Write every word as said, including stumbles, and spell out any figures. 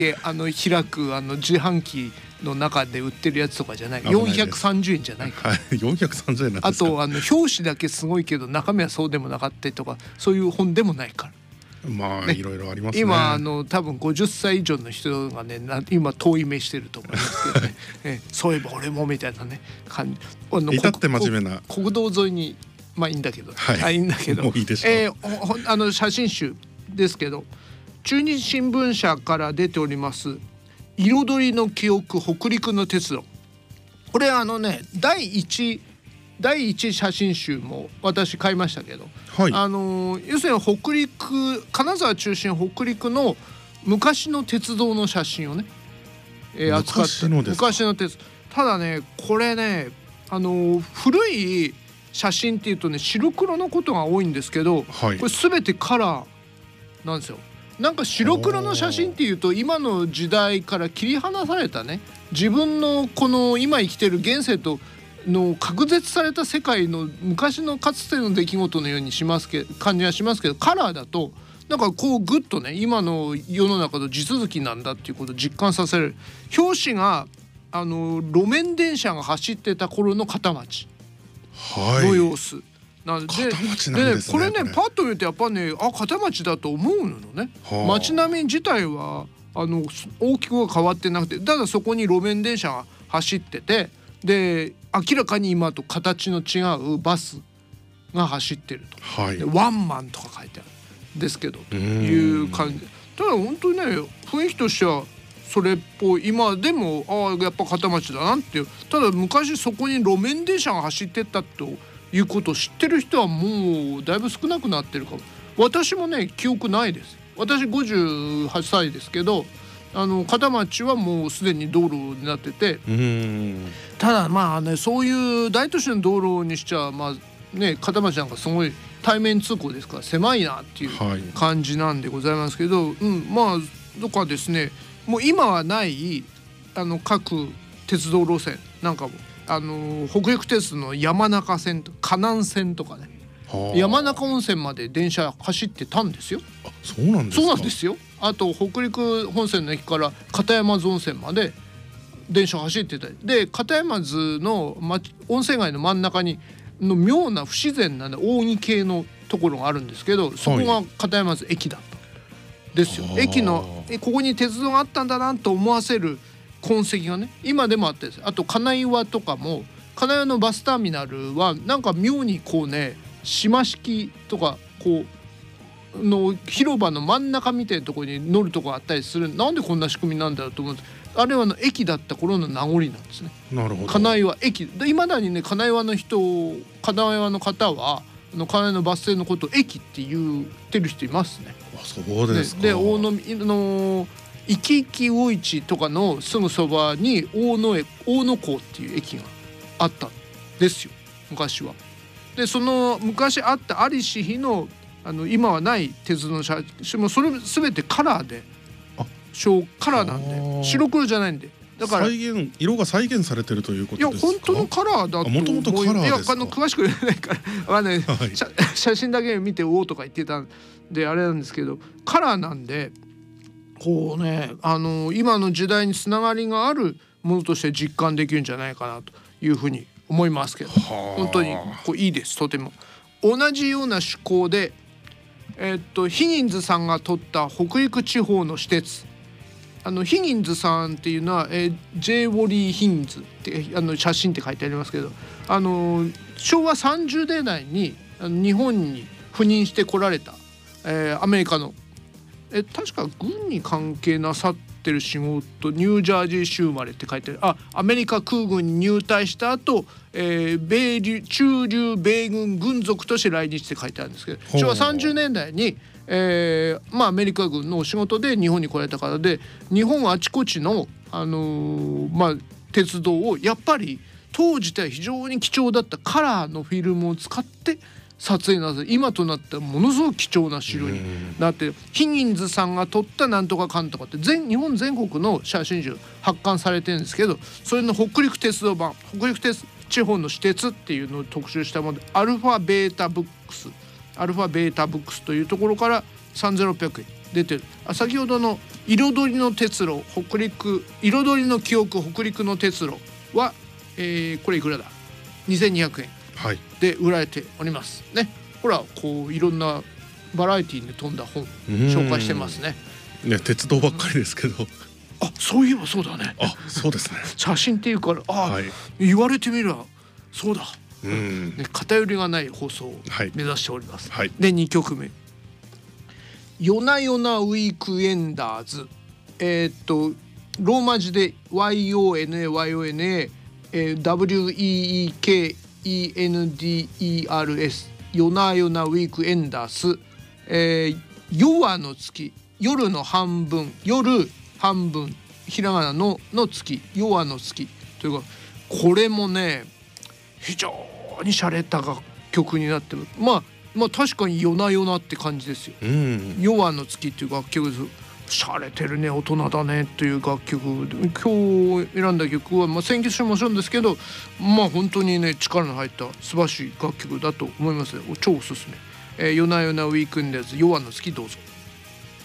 であの開くあの自販機の中で売ってるやつとかじゃない、よんひゃくさんじゅうえんじゃないか、 はい、よんひゃくさんじゅうえんなんあですか。 とあの表紙だけすごいけど中身はそうでもなかったりとか、そういう本でもないから、 まあ、ね、いろいろありますね。 今あの多分ごじゅっさい以上の人がね今遠い目してると思いますけどねえそういえば俺もみたいなね感じ、あの至って真面目な国道沿いに、まあいいんだけど、 はい、 あいいんだけど、 もういいでしょう。 えー、あの写真集ですけど、中日新聞社から出ております彩りの記憶北陸の鉄道、これあのね第一第一写真集も私買いましたけど、 はい、 あの要するに北陸金沢中心北陸の昔の鉄道の写真をね、えー、扱った昔の鉄、ただねこれねあの古い写真っていうとね白黒のことが多いんですけど、はい、これ全てカラーなんですよ。なんか白黒の写真っていうと今の時代から切り離されたね、自分のこの今生きてる現世との隔絶された世界の昔のかつての出来事のようにしますけ感じはしますけど、カラーだとなんかこうグッとね今の世の中の地続きなんだっていうことを実感させる。表紙があの路面電車が走ってた頃の片町の様子、はいなんで、 片町なんですね。 でこれねパッと見てやっぱねあ片町だと思うのね、はあ、街並み自体はあの大きくは変わってなくて、ただそこに路面電車が走ってて、で明らかに今と形の違うバスが走ってると、はい、でワンマンとか書いてあるんですけどという感じ。ただ本当にね雰囲気としてはそれっぽい、今でもああやっぱ片町だなっていう。ただ昔そこに路面電車が走ってったということを知ってる人はもうだいぶ少なくなってるかも。私もね記憶ないです。私ごじゅうはっさいですけど、あの片町はもうすでに道路になってて、うーんただまあねそういう大都市の道路にしちゃまあね片町なんかすごい対面通行ですから狭いなっていう感じなんでございますけど、はい、うんまあとかですね、もう今はないあの各鉄道路線なんかもあの北陸鉄の山中線と河南線とかね、山中温泉まで電車走ってたんですよ。 あ、そうなんですか。 そうなんですよ。あと北陸本線の駅から片山津温泉まで電車走ってたりで、片山津の温泉街の真ん中にの妙な不自然な、ね、扇形のところがあるんですけど、そこが片山津駅だったんですよ。駅のえここに鉄道があったんだなと思わせる痕跡がね今でもあってです。あと金岩とかも金岩のバスターミナルはなんか妙にこうね島式とかこうの広場の真ん中みたいなところに乗るとこあったりする。なんでこんな仕組みなんだろうと思うんです。あれはの駅だった頃の名残なんですね。 なるほど。 金岩駅で未だにね金岩の人金岩の方はあの金岩のバス停のことを駅って言ってる人いますね。 あ、そうですか。 で、で大野のいきいき魚市とかのすぐそばに大野へ大野港っていう駅があったんですよ昔は。でその昔あったありし日のあの今はない鉄道の車もそれ全てカラーで小カラーなんで白黒じゃないんで、だから再現色が再現されてるということですか。 いや本当のカラーだと思う。 もともとカラーですか。 いやあの詳しく言えないからあ、ねはい、写, 写真だけ見ておおとか言ってたんであれなんですけど、カラーなんでこうねあの今の時代につながりがあるものとして実感できるんじゃないかなというふうに思いますけど、本当にこういいです。とても同じような趣向で、えー、っとヒギンズさんが撮った北陸地方の私鉄、あのヒギンズさんっていうのは、えー、J. ウォリー・ヒギンズってあの写真って書いてありますけど、あの昭和さんじゅうねんだいにあの日本に赴任してこられた、えー、アメリカのえ確か軍に関係なさってる仕事ニュージャージー州生まれって書いてある。あアメリカ空軍に入隊した後、えー、米流駐留米軍軍属として来日って書いてあるんですけど、昭和さんじゅうねんだいに、えーまあ、アメリカ軍のお仕事で日本に来られた方で、日本あちこちの、あのーまあ、鉄道をやっぱり当時では非常に貴重だったカラーのフィルムを使って撮影なさい。今となってはものすごく貴重な資料になってヒギンズさんが撮ったなんとかかんとかって全日本全国の写真集発刊されてるんですけど、それの北陸鉄道版北陸鉄地方の私鉄っていうのを特集したものでアルファベータブックスアルファベータブックスというところからさんぜんろっぴゃくえん出てる。あ、先ほどの彩りの鉄路北陸、彩りの記憶北陸の鉄路は、えー、これいくらだ、にせんにひゃくえんで売られておりますね。ほらこういろんなバラエティに富んだ本紹介してますね。 ね、鉄道ばっかりですけど、 あ、そういえばそうだね。 あ、そうですね。 写真っていうから、あ、 はい、 言われてみればそうだ。 うん、 ね、偏りがない放送を目指しております。 はい、 でにきょくめ、夜な夜なウィークエンダーズ、えー、っとローマ字で ワイオーエヌエーワイオーエヌエー、えー、ダブリューイーイーケーイーエヌディーイーアールエス、 夜な夜なウィークエンダース、えー、夜の月、夜の半分、夜半分、ひらがなのの月、夜の月というか、これもね非常に洒落た楽曲になってる。まあまあ確かに夜な夜なって感じですよ。 うん、 夜の月っていう楽曲です。洒落てるね、大人だねという楽曲。今日選んだ曲は、まあ、選曲もちろんですけど、まあ本当にね力の入った素晴らしい楽曲だと思いますね。超おすすめ。えー、夜な夜なウィークエンドです。夜の月どうぞ。